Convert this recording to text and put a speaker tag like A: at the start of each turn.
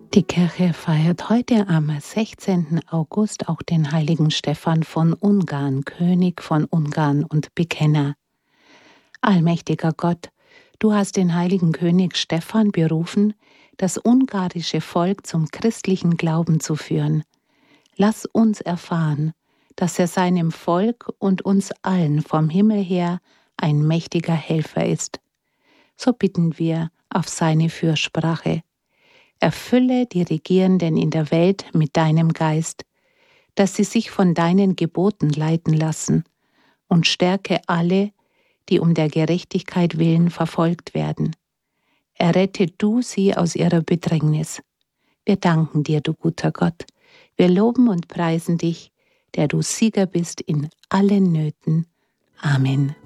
A: Die Kirche feiert heute am 16. August auch den heiligen Stephan von Ungarn, König von Ungarn und Bekenner. Allmächtiger Gott, du hast den heiligen König Stephan berufen, das ungarische Volk zum christlichen Glauben zu führen. Lass uns erfahren, dass er seinem Volk und uns allen vom Himmel her ein mächtiger Helfer ist. So bitten wir auf seine Fürsprache. Erfülle die Regierenden in der Welt mit deinem Geist, dass sie sich von deinen Geboten leiten lassen, und stärke alle, die um der Gerechtigkeit willen verfolgt werden. Errette du sie aus ihrer Bedrängnis. Wir danken dir, du guter Gott. Wir loben und preisen dich, der du Sieger bist in allen Nöten. Amen.